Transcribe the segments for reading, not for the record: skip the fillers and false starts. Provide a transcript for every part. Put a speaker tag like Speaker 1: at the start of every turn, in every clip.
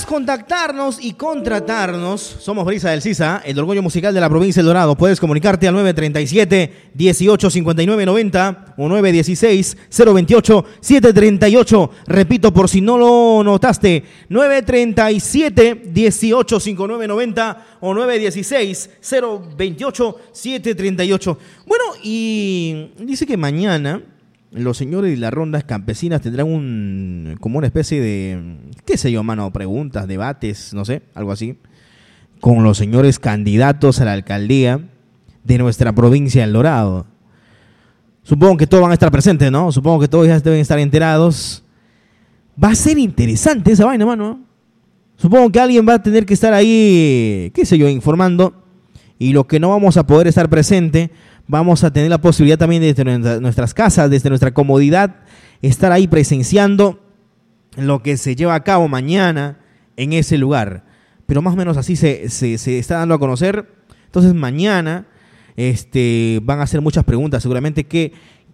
Speaker 1: contactarnos y contratarnos, somos Brisa del Sisa, el orgullo musical de la provincia del Dorado. Puedes comunicarte al 937-185990 o 916-028-738. Repito, por si no lo notaste, 937-185990 o 916-028-738. Bueno, y dice que mañana los señores de las rondas campesinas tendrán como una especie de, qué sé yo, mano, preguntas, debates, no sé, algo así, con los señores candidatos a la alcaldía de nuestra provincia del Dorado. Supongo que todos van a estar presentes, ¿no? Supongo que todos ya deben estar enterados. Va a ser interesante esa vaina, mano. Supongo que alguien va a tener que estar ahí, qué sé yo, informando. Y los que no vamos a poder estar presente, vamos a tener la posibilidad también desde nuestras casas, desde nuestra comodidad, estar ahí presenciando lo que se lleva a cabo mañana en ese lugar. Pero más o menos así se está dando a conocer. Entonces mañana van a hacer muchas preguntas. Seguramente, ¿qué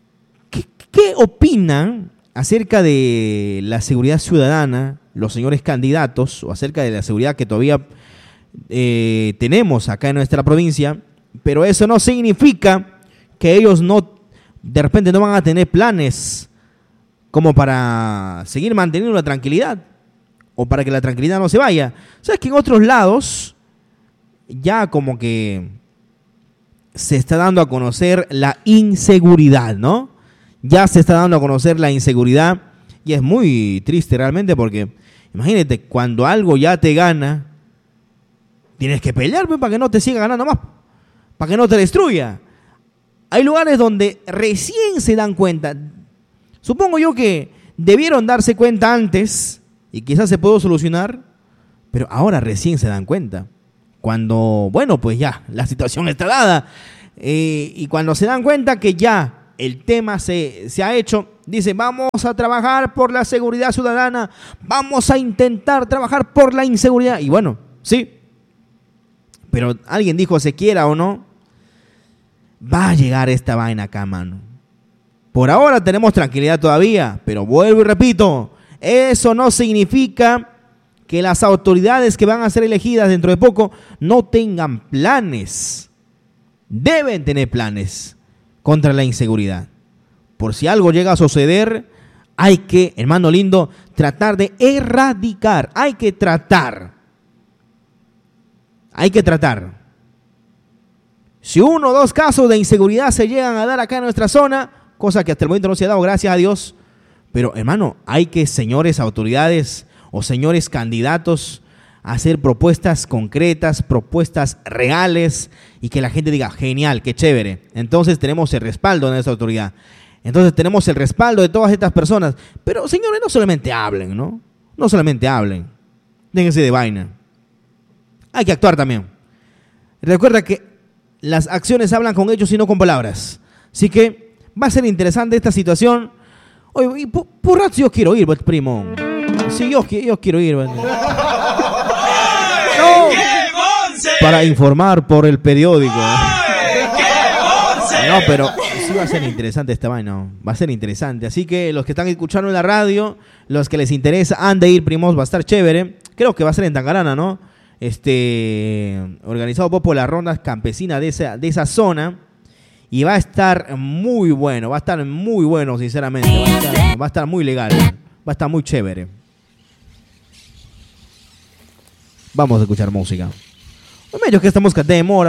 Speaker 1: opinan acerca de la seguridad ciudadana, los señores candidatos, o acerca de la seguridad que todavía tenemos acá en nuestra provincia? Pero eso no significa que ellos de repente no van a tener planes como para seguir manteniendo la tranquilidad o para que la tranquilidad no se vaya. Sabes que en otros lados ya como que se está dando a conocer la inseguridad, ¿no? Ya se está dando a conocer la inseguridad y es muy triste realmente porque imagínate, cuando algo ya te gana, tienes que pelear para que no te siga ganando más, para que no te destruya. Hay lugares donde recién se dan cuenta. Supongo yo que debieron darse cuenta antes y quizás se pudo solucionar, pero ahora recién se dan cuenta. Cuando, bueno, pues ya, la situación está dada. Y cuando se dan cuenta que ya el tema se ha hecho, dicen, vamos a trabajar por la seguridad ciudadana, vamos a intentar trabajar por la inseguridad. Y bueno, sí, pero alguien dijo, se quiera o no, va a llegar esta vaina acá, mano. Por ahora tenemos tranquilidad todavía, pero vuelvo y repito, eso no significa que las autoridades que van a ser elegidas dentro de poco no tengan planes. Deben tener planes contra la inseguridad. Por si algo llega a suceder, hay que, hermano lindo, tratar de erradicar. Hay que tratar. Si 1 o 2 casos de inseguridad se llegan a dar acá en nuestra zona, cosa que hasta el momento no se ha dado, gracias a Dios, pero hermano, hay que, señores autoridades o señores candidatos, hacer propuestas concretas, propuestas reales y que la gente diga, genial, qué chévere. Entonces tenemos el respaldo de esta autoridad. Entonces tenemos el respaldo de todas estas personas. Pero señores, no solamente hablen, ¿no? No solamente hablen. Déjense de vaina. Hay que actuar también. Recuerda que las acciones hablan con hechos y no con palabras. Así que va a ser interesante esta situación. Oye, y por rato yo quiero ir, primo. Sí, yo quiero ir. No, para informar por el periódico. No, pero sí va a ser interesante esta vaina. Va a ser interesante. Así que los que están escuchando en la radio, los que les interesa, han de ir, primos. Va a estar chévere. Creo que va a ser en Tangarana, ¿no? Organizado por las rondas campesinas de esa zona. Y va a estar muy bueno. Va a estar muy bueno, sinceramente. Va a estar muy legal. Va a estar muy chévere. Vamos a escuchar música. Medio que esta música demora.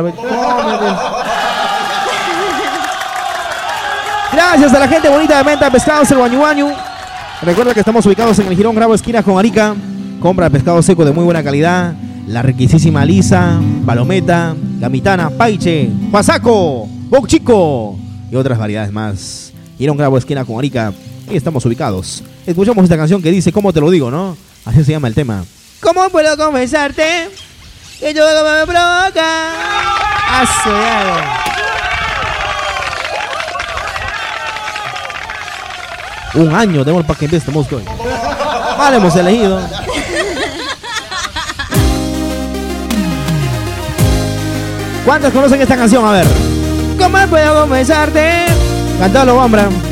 Speaker 1: Gracias a la gente bonita de Venta Pescados El Guañu Guañu. Recuerda que estamos ubicados en el Jirón Grabo, esquina con Arica. Compra pescado seco de muy buena calidad. La riquísima lisa, palometa, gamitana, paiche, pasaco, bocchico y otras variedades más. Jirón Grabo, esquina con Arica. Ahí estamos ubicados. Escuchamos esta canción que dice, ¿cómo te lo digo, no? Así se llama el tema. ¿Cómo puedo confesarte que yo me provoca hacer? Un año tenemos para que empiece esta música hoy. Mal hemos elegido. ¿Cuántos conocen esta canción? A ver. ¿Cómo puedo confesarte? Cántalo, hombre.